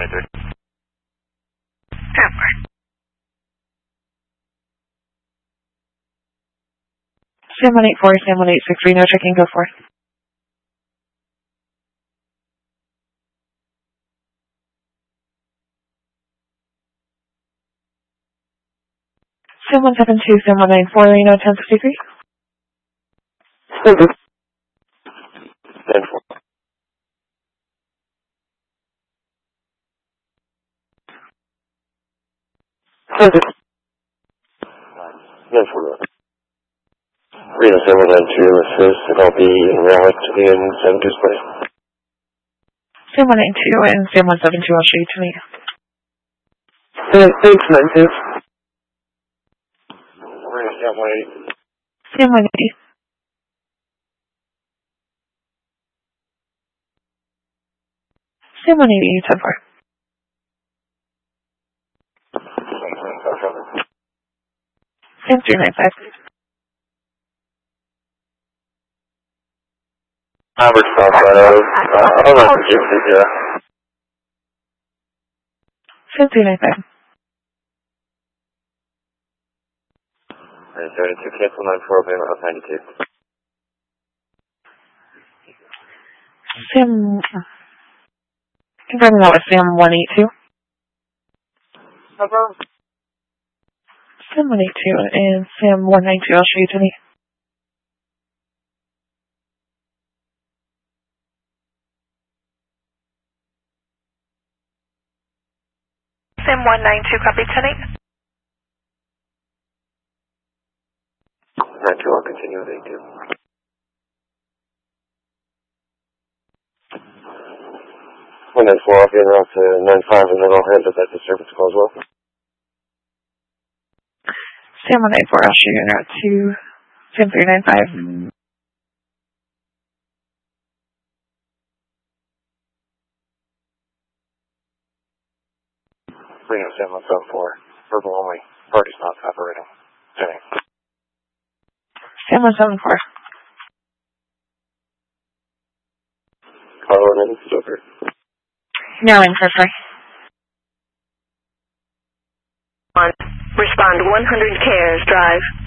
Sam 184, Sam 1863, no checking, go for it. Sam 172, Sam 194, Reno 1063. Okay. 10-4. Okay. 10-4. Reno 792, assist, and I'll be en route to the N7 display. Sam 182 and Sam 172, I'll show you to me. Thanks, 92. Reno Sam 180. Sam 180. Sam 180, 10-4. Sam 395. Albert Colorado. I'll not forgive you, yeah. Sam 395. 32, cancel 94, payment of 92. Sam, confirming that was Sam 182. Sam 182 and Sam 192, I'll show you to me. Sam 192, copy 10-8. 92, I'll continue with 82. One 94, I'll get around to 95, and then I'll handle that disturbance call as well. Sam 194, I'll show you now to Sam 395. Reno 774, verbal only, party's not operating. 10-8. Sam 174. Call in, it's over. Now in for free. Respond 100 Cares Drive.